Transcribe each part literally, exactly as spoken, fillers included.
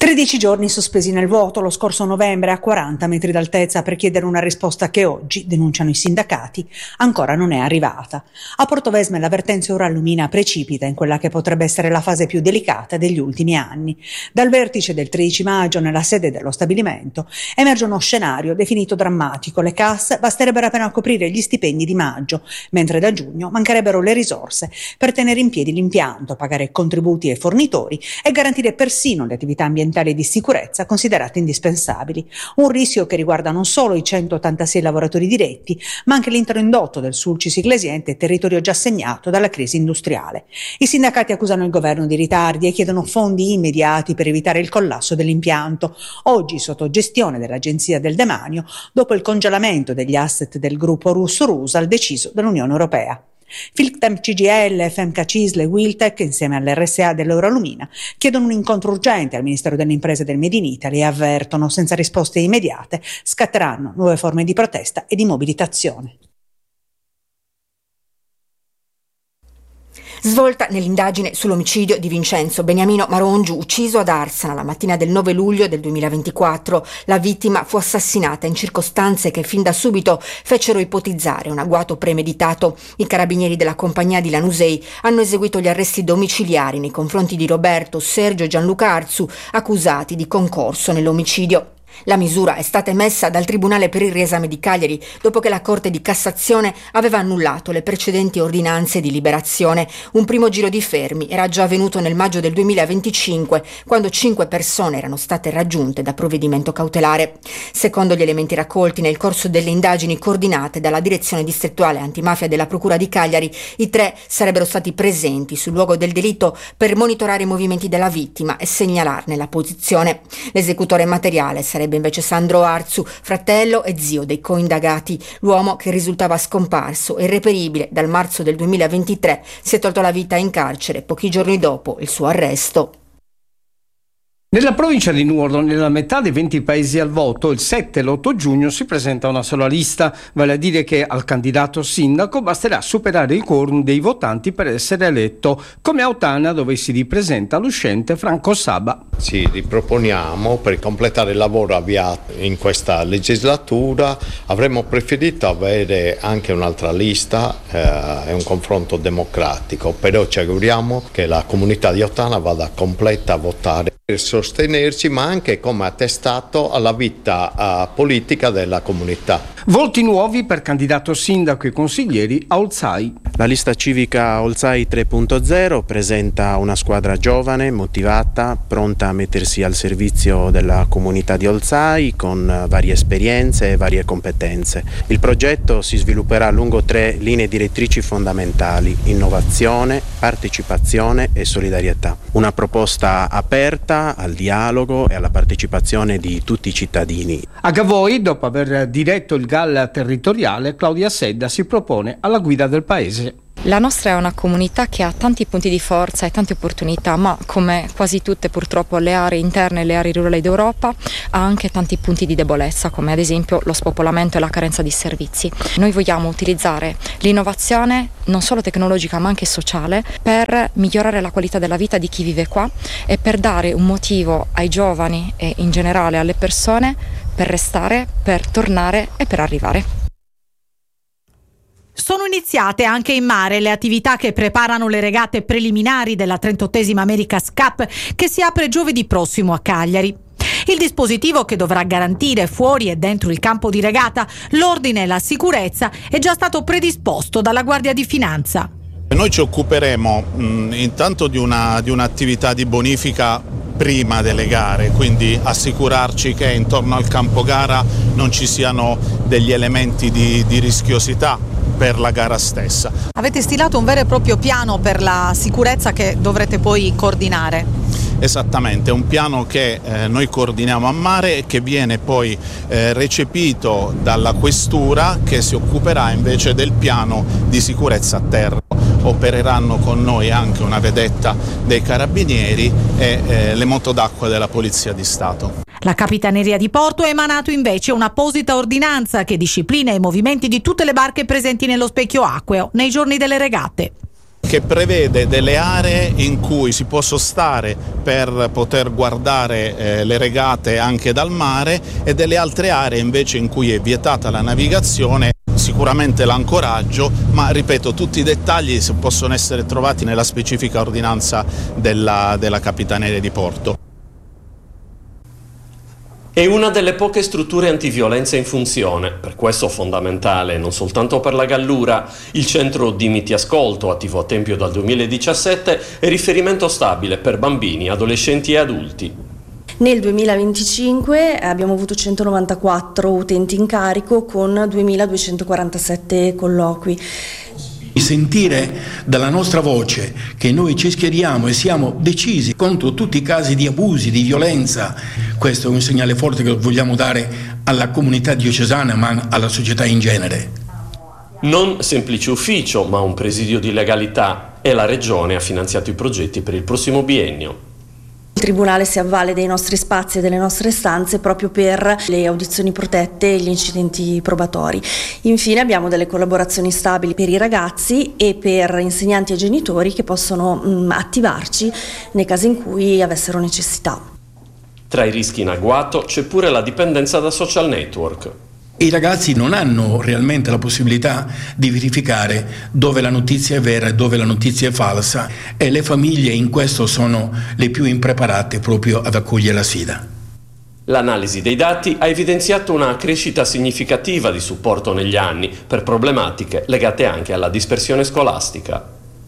tredici giorni sospesi nel vuoto lo scorso novembre a quaranta metri d'altezza per chiedere una risposta che oggi, denunciano i sindacati, ancora non è arrivata. A Portovesme l'avvertenza Eurallumina precipita in quella che potrebbe essere la fase più delicata degli ultimi anni. Dal vertice del tredici maggio nella sede dello stabilimento emerge uno scenario definito drammatico. Le casse basterebbero appena coprire gli stipendi di maggio, mentre da giugno mancherebbero le risorse per tenere in piedi l'impianto, pagare contributi ai fornitori e garantire persino le attività ambientali di sicurezza considerate indispensabili. Un rischio che riguarda non solo i centottantasei lavoratori diretti, ma anche l'intero indotto del Sulcis Iglesiente, territorio già segnato dalla crisi industriale. I sindacati accusano il governo di ritardi e chiedono fondi immediati per evitare il collasso dell'impianto, oggi sotto gestione dell'Agenzia del Demanio, dopo il congelamento degli asset del gruppo russo Rusal deciso dall'Unione Europea. Filmtech C G I L, F M K Cisle e Wiltec, insieme all'R S A dell'Eurallumina, chiedono un incontro urgente al Ministero delle Imprese e del Made in Italy e avvertono, senza risposte immediate, scatteranno nuove forme di protesta e di mobilitazione. Svolta nell'indagine sull'omicidio di Vincenzo Beniamino Marongiu, ucciso ad Arsana la mattina del nove luglio del duemilaventiquattro. La vittima fu assassinata in circostanze che fin da subito fecero ipotizzare un agguato premeditato. I carabinieri della compagnia di Lanusei hanno eseguito gli arresti domiciliari nei confronti di Roberto, Sergio e Gianluca Arzu, accusati di concorso nell'omicidio. La misura è stata emessa dal Tribunale per il riesame di Cagliari dopo che la Corte di Cassazione aveva annullato le precedenti ordinanze di liberazione. Un primo giro di fermi era già avvenuto nel maggio del duemilaventicinque, quando cinque persone erano state raggiunte da provvedimento cautelare. Secondo gli elementi raccolti nel corso delle indagini coordinate dalla Direzione Distrettuale Antimafia della Procura di Cagliari, i tre sarebbero stati presenti sul luogo del delitto per monitorare i movimenti della vittima e segnalarne la posizione. L'esecutore materiale sarebbe invece Sandro Arzu, fratello e zio dei coindagati. L'uomo, che risultava scomparso e irreperibile dal marzo del duemilaventitré, si è tolto la vita in carcere pochi giorni dopo il suo arresto. Nella provincia di Nuoro, nella metà dei venti paesi al voto, il sette e l'otto giugno si presenta una sola lista, vale a dire che al candidato sindaco basterà superare il quorum dei votanti per essere eletto, come a Ottana, dove si ripresenta l'uscente Franco Saba. Ci riproponiamo per completare il lavoro avviato in questa legislatura. Avremmo preferito avere anche un'altra lista eh, e un confronto democratico, però ci auguriamo che la comunità di Ottana vada completa a votare per sostenerci, ma anche come attestato alla vita uh, politica della comunità. Volti nuovi per candidato sindaco e consiglieri a Olzai. La lista civica Olzai tre punto zero presenta una squadra giovane, motivata, pronta a mettersi al servizio della comunità di Olzai con varie esperienze e varie competenze. Il progetto si svilupperà lungo tre linee direttrici fondamentali: innovazione, partecipazione e solidarietà. Una proposta aperta al dialogo e alla partecipazione di tutti i cittadini. A Gavoi, dopo aver diretto il G A L territoriale, Claudia Sedda si propone alla guida del paese. La nostra è una comunità che ha tanti punti di forza e tante opportunità, ma come quasi tutte purtroppo le aree interne e le aree rurali d'Europa ha anche tanti punti di debolezza, come ad esempio lo spopolamento e la carenza di servizi. Noi vogliamo utilizzare l'innovazione non solo tecnologica ma anche sociale per migliorare la qualità della vita di chi vive qua e per dare un motivo ai giovani e in generale alle persone per restare, per tornare e per arrivare. Sono iniziate anche in mare le attività che preparano le regate preliminari della trentottesima America's Cup, che si apre giovedì prossimo a Cagliari. Il dispositivo, che dovrà garantire fuori e dentro il campo di regata l'ordine e la sicurezza, è già stato predisposto dalla Guardia di Finanza. Noi ci occuperemo mh, intanto di, una, di un'attività di bonifica prima delle gare, quindi assicurarci che intorno al campo gara non ci siano degli elementi di, di rischiosità per la gara stessa. Avete stilato un vero e proprio piano per la sicurezza che dovrete poi coordinare? Esattamente, è un piano che eh, noi coordiniamo a mare e che viene poi eh, recepito dalla questura, che si occuperà invece del piano di sicurezza a terra. Opereranno con noi anche una vedetta dei carabinieri e eh, le moto d'acqua della Polizia di Stato. La Capitaneria di Porto ha emanato invece un'apposita ordinanza che disciplina i movimenti di tutte le barche presenti nello specchio acqueo nei giorni delle regate. Che che prevede delle aree in cui si può sostare per poter guardare eh, le regate anche dal mare e delle altre aree invece in cui è vietata la navigazione, sicuramente l'ancoraggio, ma ripeto, tutti i dettagli possono essere trovati nella specifica ordinanza della, della Capitaneria di Porto. È una delle poche strutture antiviolenza in funzione, per questo fondamentale non soltanto per la Gallura. Il centro Dimiti Ascolto, attivo a Tempio dal duemiladiciassette, è riferimento stabile per bambini, adolescenti e adulti. Nel duemilaventicinque abbiamo avuto centonovantaquattro utenti in carico con duemiladuecentoquarantasette colloqui. Sentire dalla nostra voce che noi ci schieriamo e siamo decisi contro tutti i casi di abusi, di violenza, questo è un segnale forte che vogliamo dare alla comunità diocesana ma alla società in genere. Non semplice ufficio, ma un presidio di legalità, e la Regione ha finanziato i progetti per il prossimo biennio. Il Tribunale si avvale dei nostri spazi e delle nostre stanze proprio per le audizioni protette e gli incidenti probatori. Infine abbiamo delle collaborazioni stabili per i ragazzi e per insegnanti e genitori che possono mh, attivarci nei casi in cui avessero necessità. Tra i rischi in agguato c'è pure la dipendenza da social network. I ragazzi non hanno realmente la possibilità di verificare dove la notizia è vera e dove la notizia è falsa, e le famiglie in questo sono le più impreparate proprio ad accogliere la sfida. L'analisi dei dati ha evidenziato una crescita significativa di supporto negli anni per problematiche legate anche alla dispersione scolastica.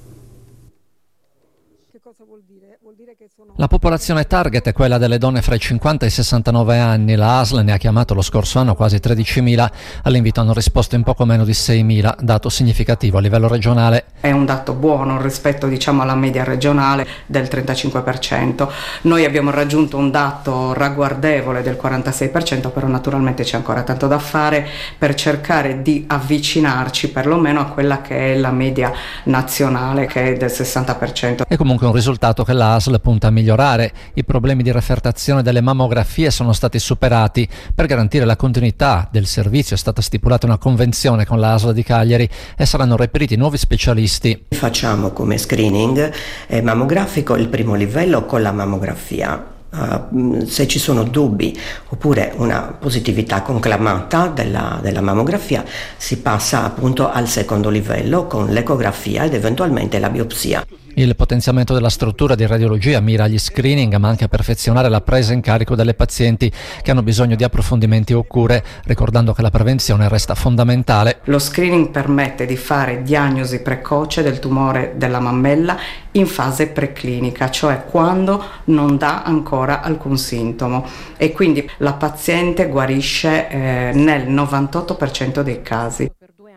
La popolazione target è quella delle donne fra i cinquanta e i sessantanove anni. La A S L ne ha chiamato lo scorso anno quasi tredicimila, all'invito hanno risposto in poco meno di seimila, dato significativo a livello regionale. È un dato buono rispetto, diciamo, alla media regionale del trentacinque per cento. Noi abbiamo raggiunto un dato ragguardevole del quarantasei per cento, però naturalmente c'è ancora tanto da fare per cercare di avvicinarci perlomeno a quella che è la media nazionale, che è del sessanta per cento. È comunque un risultato che la A S L punta a migliorare. I problemi di refertazione delle mammografie sono stati superati. Per garantire la continuità del servizio è stata stipulata una convenzione con la A S L di Cagliari e saranno reperiti nuovi specialisti. Facciamo come screening eh, mammografico il primo livello con la mammografia. Uh, se ci sono dubbi oppure una positività conclamata della, della mammografia, si passa appunto al secondo livello con l'ecografia ed eventualmente la biopsia. Il potenziamento della struttura di radiologia mira agli screening, ma anche a perfezionare la presa in carico delle pazienti che hanno bisogno di approfondimenti o cure, ricordando che la prevenzione resta fondamentale. Lo screening permette di fare diagnosi precoce del tumore della mammella in fase preclinica, cioè quando non dà ancora alcun sintomo, e quindi la paziente guarisce eh, nel novantotto per cento dei casi.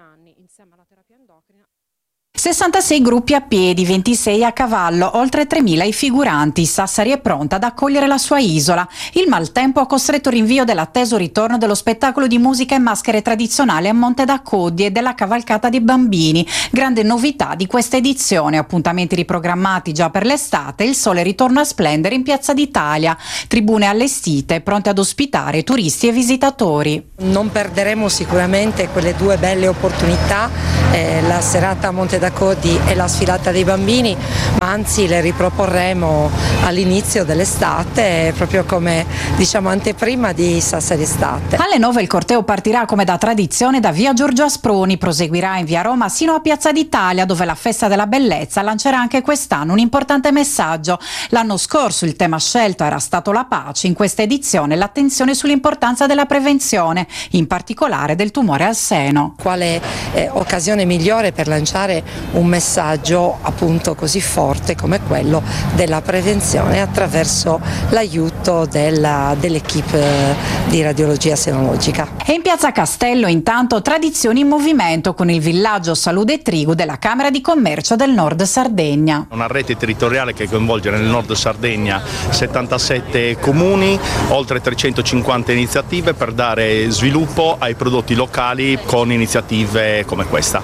sessantasei gruppi a piedi, ventisei a cavallo, oltre tremila i figuranti. Sassari è pronta ad accogliere la sua isola. Il maltempo ha costretto il rinvio dell'atteso ritorno dello spettacolo di musica e maschere tradizionali a Monte d'Accoddi e della cavalcata dei bambini. Grande novità di questa edizione, appuntamenti riprogrammati già per l'estate, il sole ritorna a splendere in Piazza d'Italia, tribune allestite, pronte ad ospitare turisti e visitatori. Non perderemo sicuramente quelle due belle opportunità, eh, la serata a Monte d'Accoddi e la sfilata dei bambini, ma anzi le riproporremo all'inizio dell'estate, proprio come, diciamo, anteprima di Sassari Estate. Alle nove il corteo partirà come da tradizione da via Giorgio Asproni, proseguirà in via Roma sino a Piazza d'Italia, dove la Festa della Bellezza lancerà anche quest'anno un importante messaggio. L'anno scorso il tema scelto era stato la pace, in questa edizione l'attenzione sull'importanza della prevenzione, in particolare del tumore al seno. Quale eh, occasione migliore per lanciare un messaggio appunto così forte come quello della prevenzione attraverso l'aiuto della, dell'equipe di radiologia senologica. E in Piazza Castello intanto tradizioni in movimento con il villaggio Salud e Trigu della Camera di Commercio del Nord Sardegna. Una rete territoriale che coinvolge nel Nord Sardegna settantasette comuni, oltre trecentocinquanta iniziative per dare sviluppo ai prodotti locali con iniziative come questa.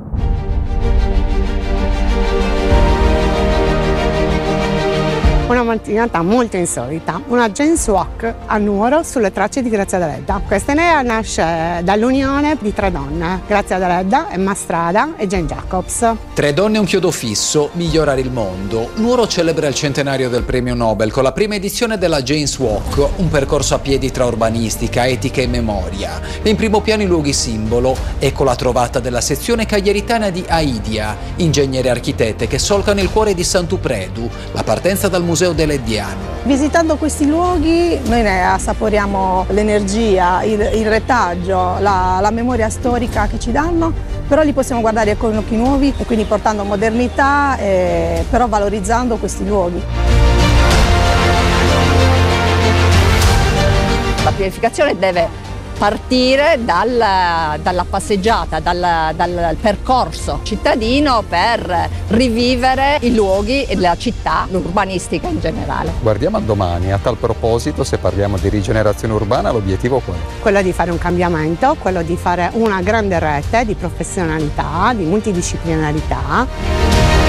Una mattinata molto insolita, una James Walk a Nuoro sulle tracce di Grazia Deledda. Questa Enea nasce dall'unione di tre donne, Grazia Deledda, Emma Strada e Jane Jacobs. Tre donne e un chiodo fisso, migliorare il mondo. Nuoro celebra il centenario del premio Nobel con la prima edizione della James Walk, un percorso a piedi tra urbanistica, etica e memoria. E in primo piano i luoghi simbolo, ecco la trovata della sezione cagliaritana di Aidia, ingegneri e architette che solcano il cuore di Sant'Upredu, la partenza dal Museo dell'Ediano. Visitando questi luoghi noi ne assaporiamo l'energia, il, il retaggio, la, la memoria storica che ci danno, però li possiamo guardare con occhi nuovi e quindi portando modernità, eh, però valorizzando questi luoghi. La pianificazione deve partire dal, dalla passeggiata, dal, dal percorso cittadino per rivivere i luoghi e la città, l'urbanistica in generale. Guardiamo a domani, a tal proposito, se parliamo di rigenerazione urbana, l'obiettivo qual è? Quello di fare un cambiamento, quello di fare una grande rete di professionalità, di multidisciplinarità.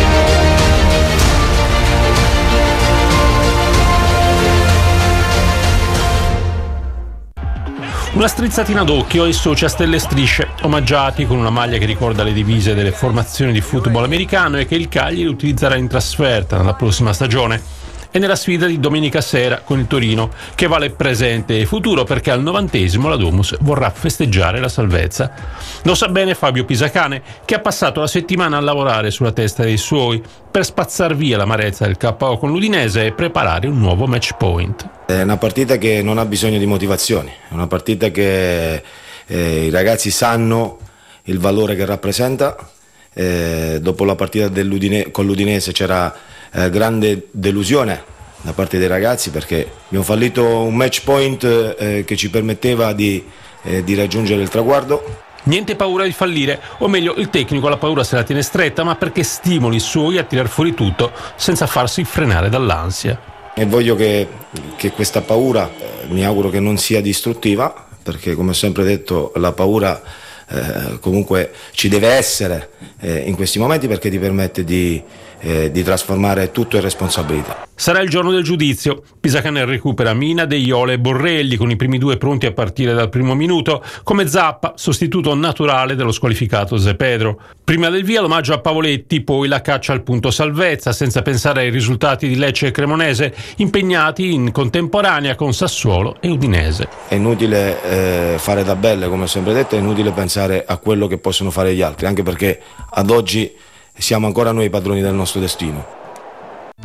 Una strizzatina d'occhio ai soci a stelle e strisce, omaggiati con una maglia che ricorda le divise delle formazioni di football americano e che il Cagliari utilizzerà in trasferta nella prossima stagione. E nella sfida di domenica sera con il Torino, che vale presente e futuro perché al novantesimo la Domus vorrà festeggiare la salvezza. Lo sa bene Fabio Pisacane, che ha passato la settimana a lavorare sulla testa dei suoi per spazzar via l'amarezza del K O con l'Udinese e preparare un nuovo match point. È una partita che non ha bisogno di motivazioni, è una partita che eh, i ragazzi sanno il valore che rappresenta. Eh, dopo la partita dell'Udine- con l'Udinese c'era eh, grande delusione da parte dei ragazzi perché abbiamo fallito un match point eh, che ci permetteva di, eh, di raggiungere il traguardo. Niente paura di fallire, o meglio il tecnico la paura se la tiene stretta, ma perché stimoli i suoi a tirar fuori tutto senza farsi frenare dall'ansia. E voglio che, che questa paura, eh, mi auguro che non sia distruttiva, perché come ho sempre detto la paura eh, comunque ci deve essere eh, in questi momenti perché ti permette di, eh, di trasformare tutto in responsabilità. Sarà il giorno del giudizio. Pisacane recupera Mina, De Jole e Borrelli con i primi due pronti a partire dal primo minuto, come Zappa, sostituto naturale dello squalificato Zé Pedro. Prima del via l'omaggio a Pavoletti, poi la caccia al punto salvezza, senza pensare ai risultati di Lecce e Cremonese, impegnati in contemporanea con Sassuolo e Udinese. È inutile eh, fare tabelle, come ho sempre detto, è inutile pensare a quello che possono fare gli altri, anche perché ad oggi siamo ancora noi padroni del nostro destino.